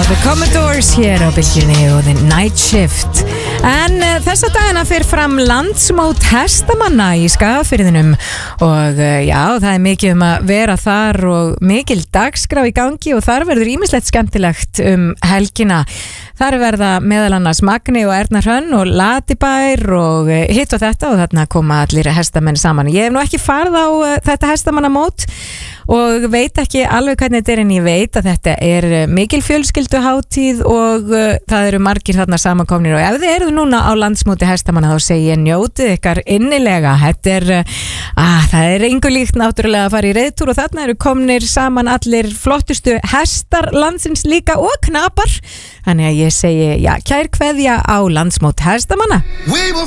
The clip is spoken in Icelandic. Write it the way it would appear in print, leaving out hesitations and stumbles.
The Commodores hér á bylgjunni og The Night Shift. En þessa dagina fyrir fram landsmót hestamanna í Skagafirðinum og já, það er mikið að vera þar og mikil dagskrá í gangi og þar verður ýmislegt skemmtilegt helgina. Þar verða meðal annars Magni og Erna Hrönn og Latibær og hitt og þetta og þarna koma allir hestamenn saman. Ég hef nú ekki farið á þetta hestamannamót og veit ekki alveg hvernig þetta en ég veit að þetta mikil fjölskylduhátíð og það eru margir þarna samankomnir og ef þið eruð núna á landsmóti hestamanna þá segi ég njótið ykkar innilega. Þetta það engu líkt náttúrulega að fara í reiðtúr og þarna eru komnir saman allir flottustu hestar landsins líka og knapar. Þannig að ég segi kær kveðja á landsmót hestamanna.